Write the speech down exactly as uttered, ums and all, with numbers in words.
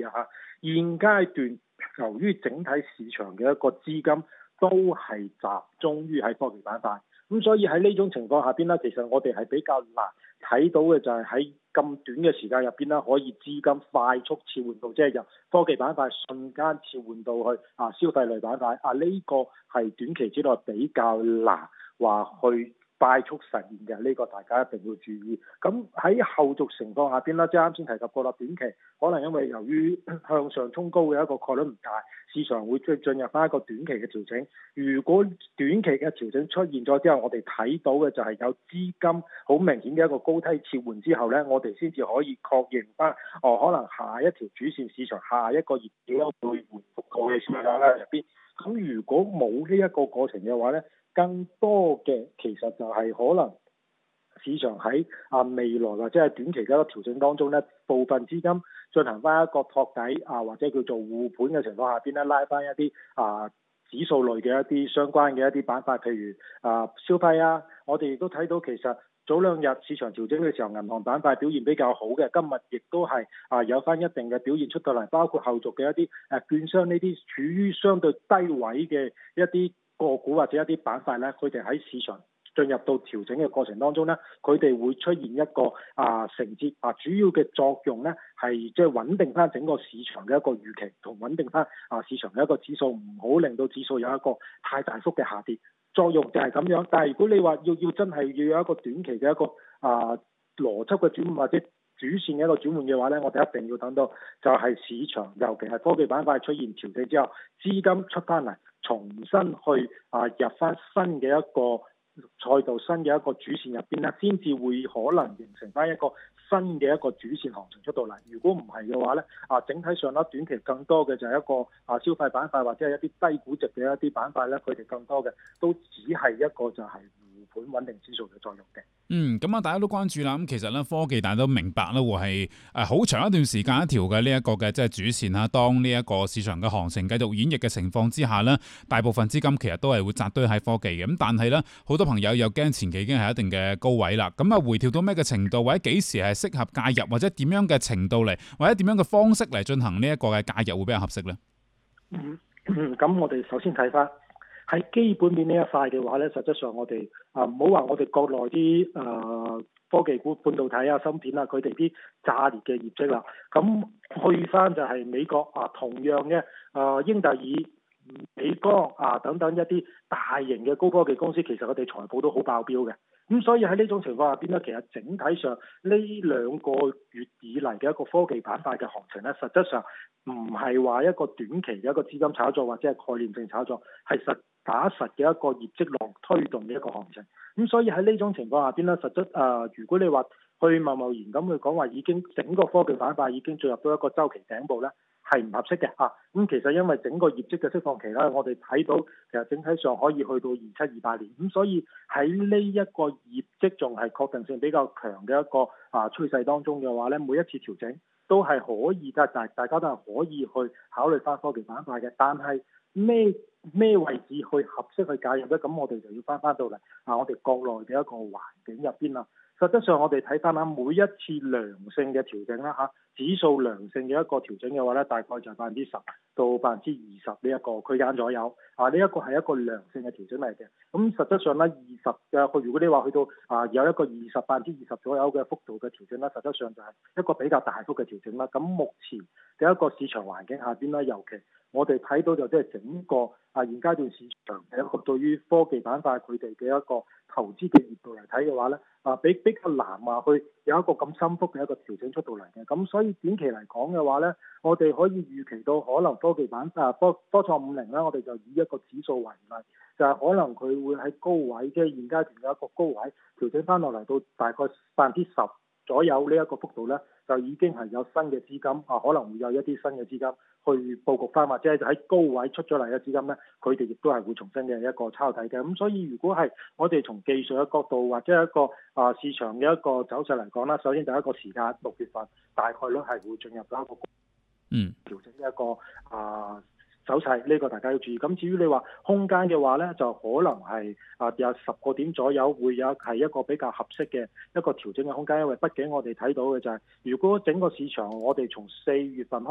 意啊嚇，現階段由於整體市場嘅一個資金都係集中於喺科技板塊，咁所以喺呢種情況下邊呢，其實我哋係比較難睇到嘅就係喺咁短嘅時間入邊呢，可以資金快速切換到，即係由科技板塊瞬間切換到去啊消費類板塊啊，呢個係短期之內比較難話去快速實現嘅，呢個大家一定要注意。咁喺後續情況下邊啦，即係啱先提及過啦，短期可能因為由於向上衝高嘅一個概率唔大，市場會進進入翻一個短期嘅調整。如果短期嘅調整出現咗之後，我哋睇到嘅就係有資金好明顯嘅一個高低切換之後呢，我哋先至可以確認翻，哦，可能下一條主線市場下一個熱點會回復過嘅時間啦入邊。咁如果冇呢一個過程嘅話呢，更多嘅其實就係可能市場喺啊未來或者係短期嘅一個調整當中呢，部分資金進行翻一個托底啊或者叫做護盤嘅情況下邊呢，拉翻一啲啊指數類嘅一啲相關嘅一啲板塊，譬如啊消費啊，我哋亦都睇到其實早兩日市場調整嘅時候，銀行板塊表現比較好嘅，今日亦都係啊有翻一定嘅表現出到嚟，包括後續嘅一啲誒券商呢啲處於相對低位嘅一啲個股或者一啲板塊咧，佢哋喺市場進入到調整嘅過程當中咧，佢哋會出現一個啊承接啊主要嘅作用咧，係即係穩定翻整個市場嘅一個預期，同穩定翻啊市場嘅一個指數，唔好令到指數有一個太大幅嘅下跌。作用就係咁樣，但係如果你話要要真係要有一個短期嘅一個啊邏輯嘅轉換或者主線嘅一個轉換嘅話咧，我哋一定要等到就係市場，尤其係科技板塊出現調整之後，資金出翻嚟，重新去啊入翻新嘅一個賽道、新嘅一個主線入邊咧，先至會可能形成翻一個新嘅一個主線行情出到嚟。如果唔係嘅話咧，啊整體上咧短期更多嘅就係一個啊消費板塊或者係一啲低估值嘅一啲板塊咧，佢哋更多嘅都只係一個就係護盤穩定指數嘅作用嘅。 嗯，咁啊，大家都關注啦。咁其實咧，科技大家都明白啦，會係誒好長一段時間一條嘅呢一個嘅即係主線啦。當呢一個市場嘅行情繼續演繹嘅情況之下咧，大部分資金其實都係會扎堆喺科技嘅。咁但係咧，好多朋友又驚前期已經係一定嘅高位啦。咁啊，回調到咩嘅程度，或者幾時係適合介入，或者點樣嘅程度嚟，或者點樣嘅方式嚟進行呢一個嘅介入會比較合適咧？ 嗯，咁、嗯、我哋首先睇翻喺基本面呢一塊嘅話咧，實質上我哋啊唔好話我哋國內啲誒、呃、科技股、半導體啊、芯片啊，佢哋啲炸裂嘅業績啦，咁去翻就係美國啊，同樣嘅誒、呃、英特爾、美光啊等等一啲大型嘅高科技公司，其實佢哋財報都好爆標嘅。咁所以喺呢種情況下邊咧，其實整體上呢兩個月以嚟嘅一個科技板塊嘅行情咧，實質上唔係話一個短期嘅一個資金炒作或者係概念性炒作，係實打實嘅一個業績浪推動嘅一個行情。咁所以喺呢種情況下邊咧，實質誒、呃，如果你話去貿貿然咁去講話已經整個科技板塊已經進入到一個週期頂部咧，係唔合適嘅嚇。咁、啊、其實因為整個業績嘅釋放期啦，我哋睇到其實整體上可以去到二七二八年。咁所以喺呢一個業績仲係確定性比較強嘅一個啊趨勢當中嘅話咧，每一次調整都係可以㗎，大大家都係可以去考慮翻科技板塊嘅。但係咩咩位置去合適去介入咧？咁我哋就要翻翻到嚟啊，我哋國內嘅一個環境入邊啦。實質上我哋睇翻下每一次良性嘅調整啦嚇，指數良性嘅一個調整嘅話咧，大概就係百分之十到百分之二十呢一個區間左右。啊，呢一個係一個良性嘅調整嚟嘅。咁實質上咧，二十嘅，如果你話去到啊有一個二十百分之二十左右嘅幅度嘅調整咧，實質上就係一個比較大幅嘅調整啦。咁目前嘅一個市場環境下邊咧，尤其我哋睇到就即係整個啊現階段市場嘅一個對於科技板塊佢哋嘅一個投資嘅熱度嚟睇嘅話咧，啊比比較難話去有一個咁深幅嘅一個調整出到嚟嘅。咁所以短期嚟講嘅話咧，我哋可以預期到可能科技板啊科科創五零啦，我哋就以一個指數為例，就係、是、可能佢會喺高位，即、就、係、是、現階段嘅一個高位調整翻落嚟到大概百分之十左右呢一個幅度咧，就已經係有新嘅資金啊，可能會有一啲新嘅資金去佈局翻，或者係喺高位出咗嚟嘅資金咧，佢哋亦都係會重新嘅一個抄底嘅。咁所以如果係我哋從技術嘅角度或者一個啊市場嘅一個走勢嚟講啦，首先第一個時間六月份大概率係會進入到一個嗯調整一個啊走勢，呢、這個大家要注意。咁至於你話空間嘅話呢，就可能係啊有十個點左右會有係一個比較合適嘅一個調整嘅空間，因為畢竟我哋睇到嘅就係、是，如果整個市場我哋從四月份